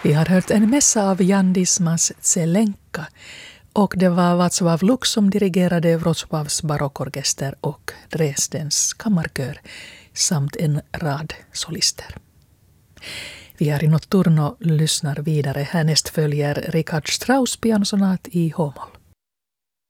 Vi har hört en mässa av Jan Dismas Zelenka och det var Václav Lux som dirigerade Wrocławs barockorkester och Dresdens kammarkör samt en rad solister. Vi är i Notturno lyssnar vidare. Härnäst följer Richard Strauss pianosonat i H-moll.